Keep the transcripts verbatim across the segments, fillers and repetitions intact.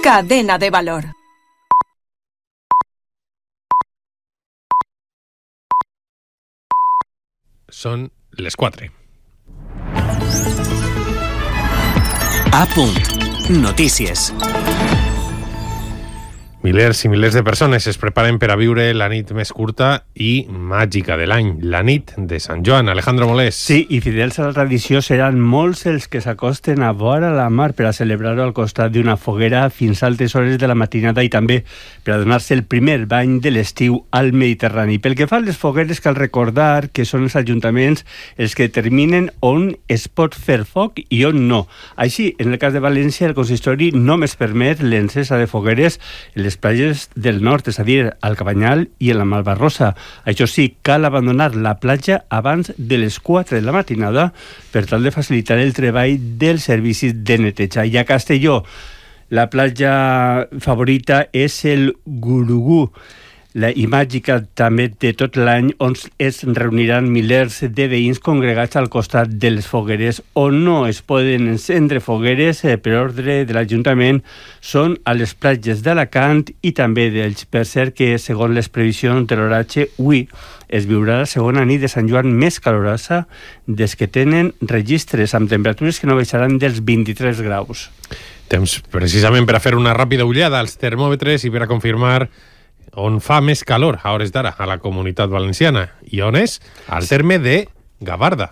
Cadena de valor. Són les quatre. A punt. Notícies. Milers i milers de persones es preparen per a viure la nit més curta i màgica de l'any, la nit de Sant Joan. Alejandro Molés. Sí, i fidels a la tradició seran molts els que s'acosten a vora la mar per a celebrar-ho al costat d'una foguera fins a altes hores de la matinada i també per a donar-se el primer bany de l'estiu al Mediterrani. Pel que fa a les fogueres, cal recordar que són els ajuntaments els que determinen on es pot fer foc i on no. Així, en el cas de València, el consistori només permet l'encesa de fogueres en les platges del nord, és a dir, al Cabanyal i en la Malvarrosa. Això sí, cal abandonar la platja abans de les quatre de la matinada per tal de facilitar el treball dels servicis de neteja. I a Castelló, la platja favorita és el Gurugú, la i màgica també de tot l'any, on es reuniran milers de veïns congregats al costat de les fogueres. On no es poden encendre fogueres eh, per ordre de l'Ajuntament són a les platges d'Alacant i també d'Elx. Per cert que, segons les previsions de l'oratge, avui es viurà la segona nit de Sant Joan més calorosa des que tenen registres, amb temperatures que no baixaran dels vint-i-tres graus. Temps precisament per a fer una ràpida ullada als termòmetres i per a confirmar on fa més calor a hores d'ara a la Comunitat Valenciana i on és? Al terme de Gavarda.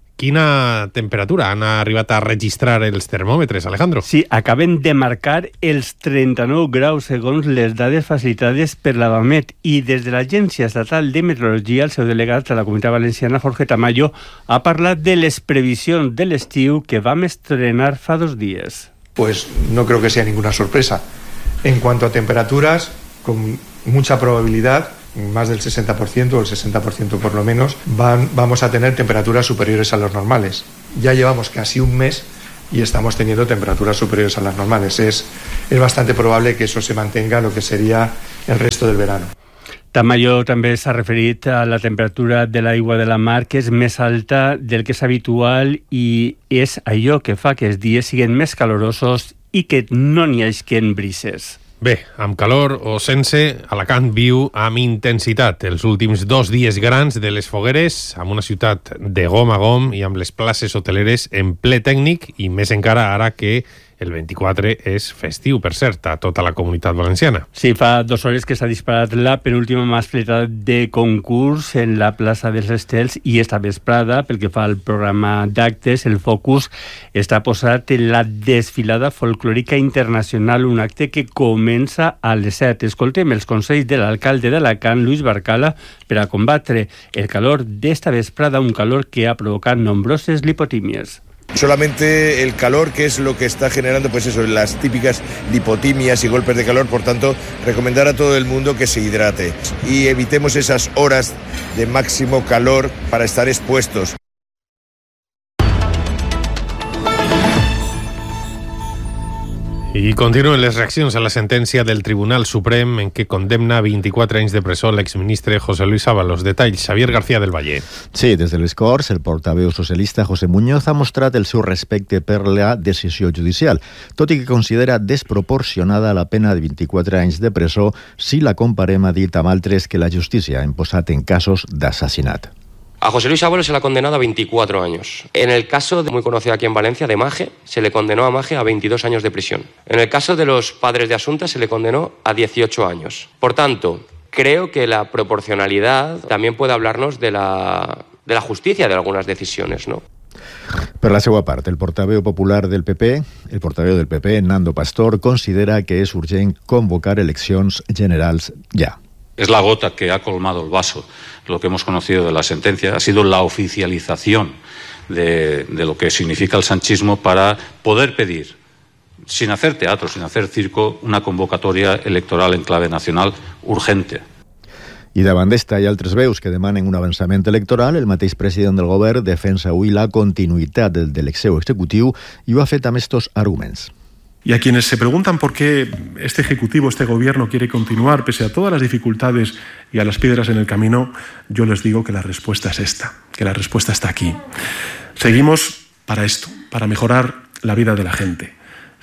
Quina temperatura han arribat a registrar els termòmetres, Alejandro? Sí, acaben de marcar els trenta-nou graus segons les dades facilitades per la Bamet, i des de l'Agència Estatal de Meteorologia el seu delegat a la Comunitat Valenciana, Jorge Tamayo, ha parlat de les previsions de l'estiu que vam estrenar fa dos dies. Pues no creo que sea ninguna sorpresa. En cuanto a temperaturas, con mucha probabilidad, más del sesenta por ciento o el sesenta por ciento por lo menos, van, vamos a tener temperaturas superiores a las normales. Ya llevamos casi un mes y estamos teniendo temperaturas superiores a las normales. Es, es bastante probable que eso se mantenga lo que sería el resto del verano. Tamayo també s'ha referit a la temperatura de l'aigua de la mar, que és més alta del que és habitual i és allò que fa que els dies siguin més calorosos i que no n'hi hagi brises. Bé, amb calor o sense, Alacant viu amb intensitat els últims dos dies grans de les fogueres, amb una ciutat de gom a gom i amb les places hoteleres en ple tècnic, i més encara ara que el vint-i-quatre és festiu, per cert, a tota la Comunitat Valenciana. Sí, fa dues hores que s'ha disparat la penúltima mascleta de concurs en la plaça dels Estels, i esta vesprada, pel que fa al programa d'actes, el focus està posat en la desfilada folclòrica internacional, un acte que comença a les set. Escoltem els consells de l'alcalde d'Alacant, Luis Barcala, per a combatre el calor d'esta vesprada, un calor que ha provocat nombroses lipotímies. Solamente el calor, que es lo que está generando pues eso, las típicas lipotimias y golpes de calor. Por tanto, recomendar a todo el mundo que se hidrate y evitemos esas horas de máximo calor para estar expuestos. I continuen les reaccions a la sentència del Tribunal Suprem en què condemna a vint-i-quatre anys de presó l'exministre José Luis Ábalos. Detalls, Xavier García del Valle. Sí, des de les Corts, el portaveu socialista José Muñoz ha mostrat el seu respecte per la decisió judicial, tot i que considera desproporcionada la pena de vint-i-quatre anys de presó si la comparem, ha dit, amb altres que la justícia ha imposat en casos d'assassinat. A José Luis Ábalos se le ha condenado a veinticuatro años. En el caso, de, muy conocido aquí en Valencia, de Maje, se le condenó a Maje a veintidós años de prisión. En el caso de los padres de Asunta se le condenó a dieciocho años. Por tanto, creo que la proporcionalidad también puede hablarnos de la, de la justicia de algunas decisiones, ¿no? Per la seva part, el portaveu popular del P P, el portaveu del P P, Nando Pastor, considera que és urgent convocar eleccions generals ja. Es la gota que ha colmado el vaso. Lo que hemos conocido de la sentencia ha sido la oficialización de, de lo que significa el sanchismo para poder pedir, sin hacer teatro, sin hacer circo, una convocatoria electoral en clave nacional urgente. I davant d'esta hi ha altres veus que demanen un avançament electoral. El mateix president del govern defensa avui la continuïtat del, del seu executiu i ho ha fet amb estos arguments. Y a quienes se preguntan por qué este Ejecutivo, este Gobierno quiere continuar pese a todas las dificultades y a las piedras en el camino, yo les digo que la respuesta es esta, que la respuesta está aquí. Seguimos para esto, para mejorar la vida de la gente.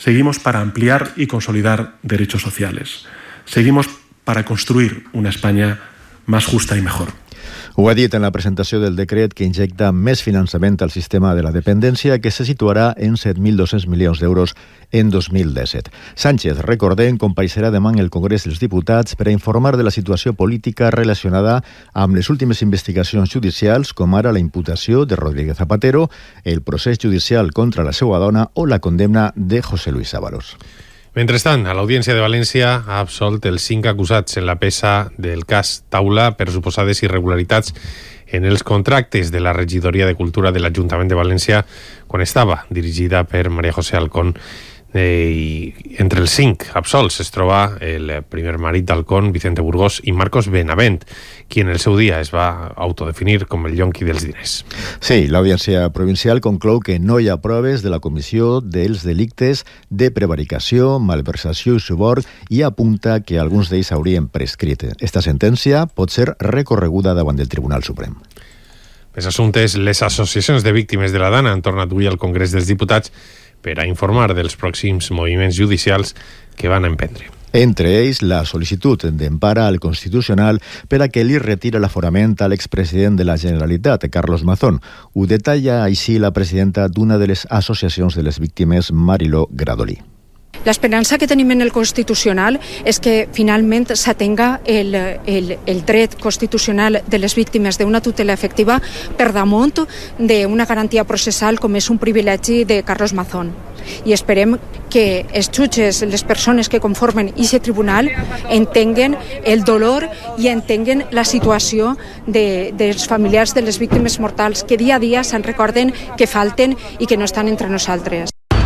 Seguimos para ampliar y consolidar derechos sociales. Seguimos para construir una España más justa y mejor. Ho ha dit en la presentació del decret que injecta més finançament al sistema de la dependència, que se situarà en set mil dos-cents milions d'euros en dos mil disset. Sánchez, recordem, compareixerà demà en el Congrés dels Diputats per a informar de la situació política relacionada amb les últimes investigacions judicials, com ara la imputació de Rodríguez Zapatero, el procés judicial contra la seva dona o la condemna de José Luis Ábalos. Mentrestant, a l'Audiència de València ha absolt els cinc acusats en la peça del cas Taula per suposades irregularitats en els contractes de la regidoria de Cultura de l'Ajuntament de València quan estava dirigida per María José Alcón. Eh, i entre els cinc absolts es troba el primer marit d'Alcón, Vicente Burgos, i Marcos Benavent, qui en el seu dia es va autodefinir com el yonqui dels diners. Sí, l'Audiència Provincial conclou que no hi ha proves de la comissió dels delictes de prevaricació, malversació i suborn i apunta que alguns d'ells haurien prescrit. Esta sentència pot ser recorreguda davant del Tribunal Suprem. Més assumptes, les associacions de víctimes de la Dana han tornat avui al Congrés dels Diputats per a informar dels pròxims moviments judicials que van emprendre. Entre ells, la sol·licitud d'empara al Constitucional per a que li retira l'aforament a l'expresident de la Generalitat, Carlos Mazón. Ho detalla així la presidenta d'una de les associacions de les víctimes, Mariló Gradolí. L'esperança que tenim en el Constitucional és que finalment s'atenga el, el, el dret constitucional de les víctimes d'una tutela efectiva per damunt d'una garantia processal com és un privilegi de Carlos Mazón. I esperem que els jutges, les persones que conformen aquest tribunal, entenguen el dolor i entenguen la situació de, dels familiars de les víctimes mortals que dia a dia se'n recorden que falten i que no estan entre nosaltres.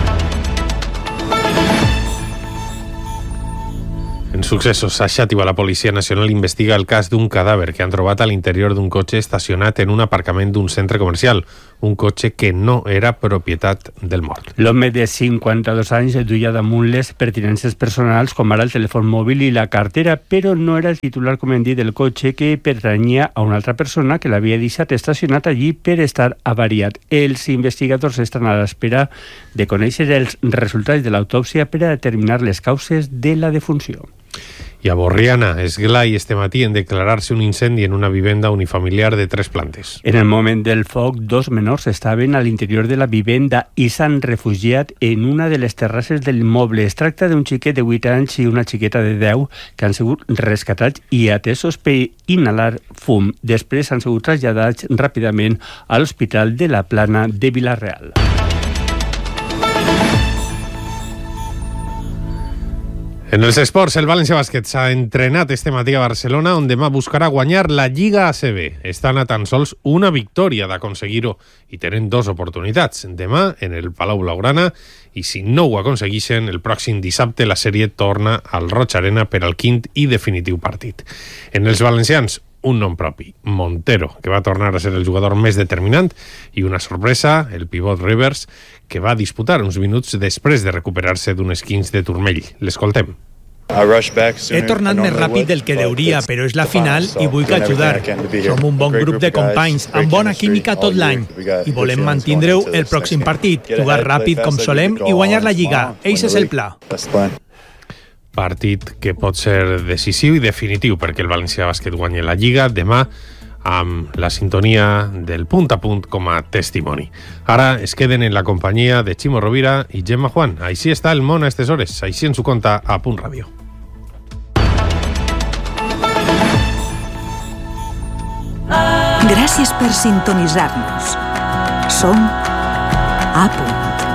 En successos a Xàtiva, la Policia Nacional investiga el cas d'un cadàver que han trobat a l'interior d'un cotxe estacionat en un aparcament d'un centre comercial, un cotxe que no era propietat del mort. L'home de cinquanta-dos anys duia damunt les pertinences personals, com ara el telèfon mòbil i la cartera, però no era el titular, com hem dit, del cotxe, que pertanyia a una altra persona que l'havia deixat estacionat allí per estar avariat. Els investigadors estan a l'espera de conèixer els resultats de l'autòpsia per a determinar les causes de la defunció. I a Borriana, Esglai, este matí en declarar-se un incendi en una vivenda unifamiliar de tres plantes. En el moment del foc, dos menors estaven a l'interior de la vivenda i s'han refugiat en una de les terrasses del immoble. Es tracta d'un xiquet de vuit anys i una xiqueta de deu que han sigut rescatats i atesos per inhalar fum. Després han sigut traslladats ràpidament a l'Hospital de la Plana de Vila-real. En els esports, el València Bàsquet s'ha entrenat este matí a Barcelona, on demà buscarà guanyar la Lliga A C B. Estan a tan sols una victòria d'aconseguir-ho i tenen dues oportunitats. Demà, en el Palau Blaugrana, i si no ho aconsegueixen, el pròxim dissabte la sèrie torna al Roig Arena per al quint i definitiu partit. En els valencians, un nom propi, Montero, que va tornar a ser el jugador més determinant, i una sorpresa, el pivot Rivers, que va disputar uns minuts després de recuperar-se d'un esquinç de turmell. L'escoltem. He tornat més ràpid del que deuria, però és la final i vull que ajudar. Som un bon grup de companys, amb bona química tot l'any, i volem mantindre-ho el pròxim partit, jugar ràpid com solem i guanyar la Lliga. Eix és el pla. Partit que pot ser decisiu i definitiu perquè el València Bàsquet guanyi la Lliga demà amb la sintonia del punt a punt com a testimoni. Ara es queden en la companyia de Ximo Rovira i Gemma Juan. Així està el món a aquestes hores, així ens ho conta a Punt Ràdio. Gràcies per sintonitzar-nos. Som a punt.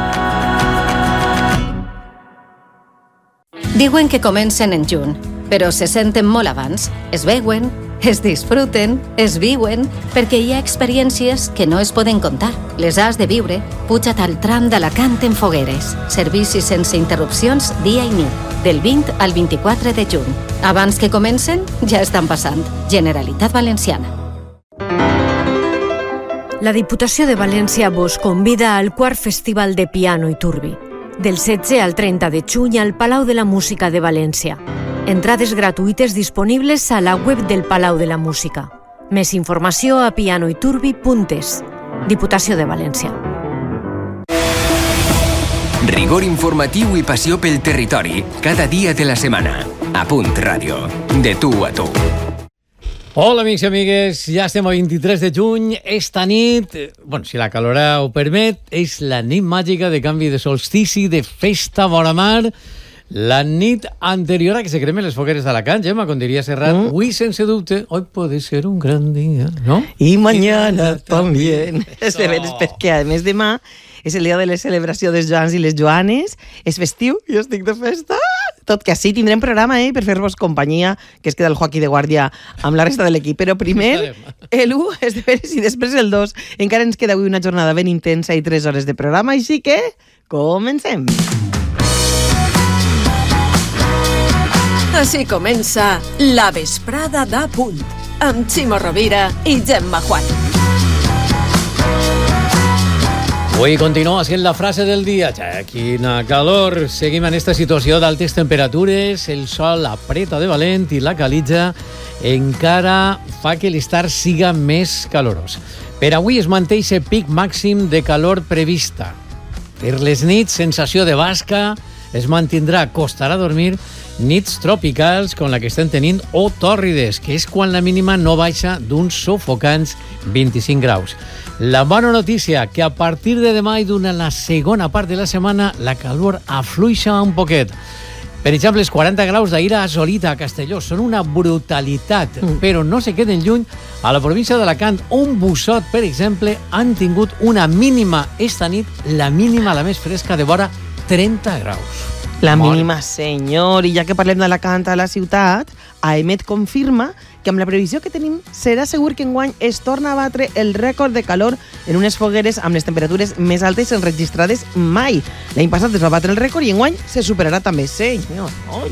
Diuen que comencen en juny, però se senten molt abans. Es veuen, es disfruten, es viuen, perquè hi ha experiències que no es poden contar. Les has de viure. Puja't al tram d'Alacant en Fogueres. Servicis sense interrupcions dia i nit, del vint al vint-i-quatre de juny. Abans que comencen, ja estan passant. Generalitat Valenciana. La Diputació de València vos convida al quart Festival de Piano i Turbi, del setze al trenta de juny al Palau de la Música de València. Entrades gratuïtes disponibles a la web del Palau de la Música. Més informació a pianoiturbi punt es. Diputació de València. Rigor informatiu i passió pel territori, cada dia de la setmana. A Punt Ràdio. De tu a tu. Hola, amics i amigues. Ja estem a vint-i-tres de juny. Esta nit, bueno, si la calor ho permet, és la nit màgica de canvi de solstici, de festa vora mar. La nit anterior a que se cremen les fogueres d'Alacant, Gemma, com diria Serrat, mm. avui, sense dubte, hoy puede ser un gran dia, ¿no? Y mañana también. És de veres, perquè a més demà és el dia de la celebració dels Joans i les Joanes, és festiu, jo estic de festa, tot que així tindrem programa, eh, per fer-vos companyia, que es queda el Joaquí de guàrdia amb la resta de l'equip, però primer l'u és de veres i després el dos. Encara ens queda avui una jornada ben intensa i tres hores de programa, així que comencem. Així comença la vesprada d'A Punt, amb Ximo Rovira i Gemma Juan. Avui continua sent la frase del dia. Ja, quina calor. Seguim en esta situació d'altes temperatures. El sol apreta de valent i la calitja encara fa que l'estar siga més calorós. Per avui es manté el pic màxim de calor prevista. Per les nits, sensació de basca, es mantindrà, costarà dormir, nits tropicals com la que estem tenint o tòrrides, que és quan la mínima no baixa d'uns sufocants vint-i-cinc graus. La bona notícia, que a partir de demà i durant la segona part de la setmana la calor afluixa un poquet. Per exemple, els quaranta graus d'ahir a Solita, a Castelló, són una brutalitat, mm. però no se queden lluny. A la província d'Alacant, un Bussot, per exemple, han tingut una mínima esta nit, la mínima, la més fresca, de vora trenta graus. La mínima, senyor. I ja que parlem d'Alacant a la ciutat, AEMET confirma que amb la previsió que tenim serà segur que enguany es torna a batre el rècord de calor en unes fogueres amb les temperatures més altes enregistrades mai. L'any passat es va batre el rècord i enguany se superarà també, senyor. Oh,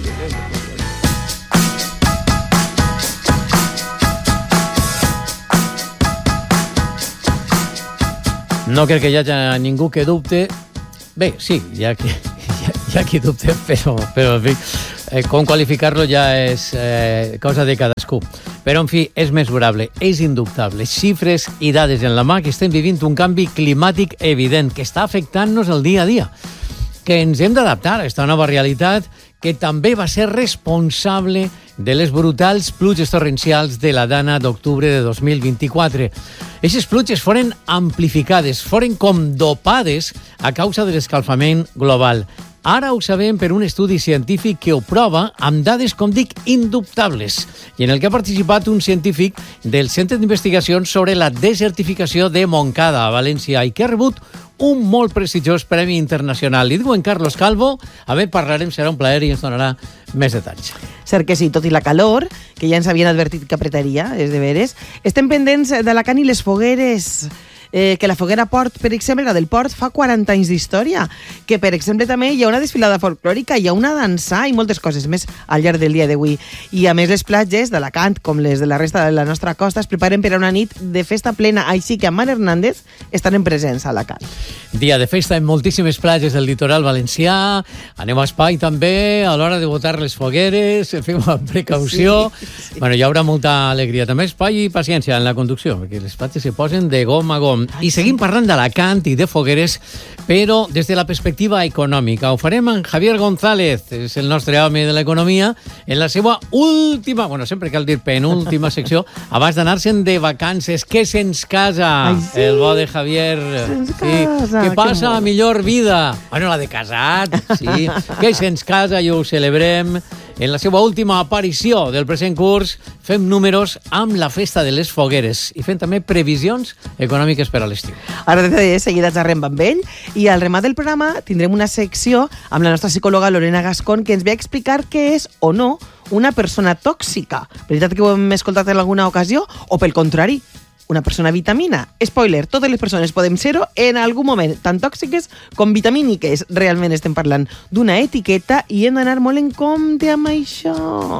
no crec que hi hagi ningú que dubte. Bé, sí, ja que... Hi ha qui dubte, però, però en fi, eh, com qualificar-lo ja és eh, cosa de cadascú. Però, en fi, és mesurable, és indubtable. Xifres i dades en la mà, que estem vivint un canvi climàtic evident, que està afectant-nos el dia a dia, que ens hem d'adaptar a aquesta nova realitat, que també va ser responsable de les brutals pluges torrencials de la dana d'octubre de dos mil vint-i-quatre. Aquestes pluges foren amplificades, foren com dopades a causa de l'escalfament global. Ara ho sabem per un estudi científic que ho prova amb dades, com dic, indubtables, i en el que ha participat un científic del Centre d'Investigacions sobre la Desertificació de Montcada, a València, i que ha rebut un molt prestigiós premi internacional. Li diuen Carlos Calvo. A veure, parlarem, serà un plaer i ens donarà més detalls. Cert que sí, tot i la calor, que ja ens havien advertit que apretaria, és de veres, estem pendents d'Alacant i les fogueres. Eh, que la foguera Port, per exemple, la del Port, fa quaranta anys d'història, que, per exemple, també hi ha una desfilada folclòrica, hi ha una dansa i moltes coses més al llarg del dia d'avui. I, a més, les platges d'Alacant, com les de la resta de la nostra costa, es preparen per a una nit de festa plena, així que amb Mar Hernández estarem presents a Alacant. Dia de festa en moltíssimes platges del litoral valencià. Anem a espai, també, a l'hora de botar les fogueres, fem amb precaució. Sí, sí. Bueno, hi haurà molta alegria. També espai i paciència en la conducció, perquè les platges se posen de gom a gom. I seguim parlant d'Alacant i de fogueres, però des de la perspectiva econòmica. Ho farem amb Javier González, és el nostre home de l'economia, en la seva última, bueno, sempre cal dir penúltima secció, abans d'anar-se'n de vacances. Què se'ns casa? Ai, sí. El bo de Javier. Se'ns sí. casa. Què passa a millor vida? Bueno, la de casat, sí. Què se'ns casa i ho celebrem. En la seva última aparició del present curs, fem números amb la festa de les fogueres i fem també previsions econòmiques per a l'estiu. Ara de seguida xerrem amb ell i al remat del programa tindrem una secció amb la nostra psicòloga Lorena Gascón, que ens ve a explicar què és o no una persona tòxica. Veritat que ho hem escoltat en alguna ocasió o, pel contrari, una persona vitamina. Spoiler, totes les persones podem ser-ho en algun moment, tan tòxiques com vitamíniques. Realment estem parlant d'una etiqueta i hem d'anar molt en compte amb això.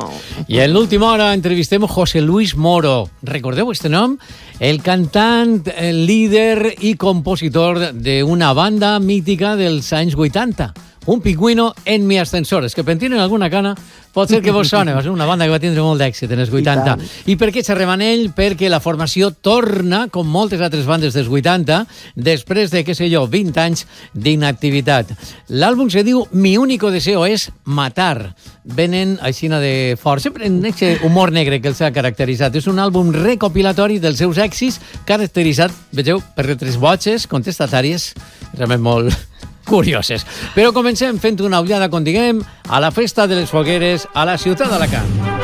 I en l'última hora entrevistem José Luis Moro. Recordeu este nom? El cantant, el líder i compositor d'una banda mítica dels anys vuitanta. Un pingüino en mi ascensor. És que pentinen alguna cana pot ser que vos sone, va ser una banda que va tindre molt d'èxit en els vuitanta. I, I per què xerrem amb ell? Perquè la formació torna, com moltes altres bandes dels vuitanta, després de, què sé jo, vint anys d'inactivitat. L'àlbum se diu Mi único deseo es matar. Venen aixina de fort, sempre en aquest humor negre que els ha caracteritzat. És un àlbum recopilatori dels seus èxits, caracteritzat, vegeu, per tres voces contestatàries, realment molt curioses. Però comencem fent una ullada, com diguem, a la festa de les fogueres a la ciutat d'Alacant.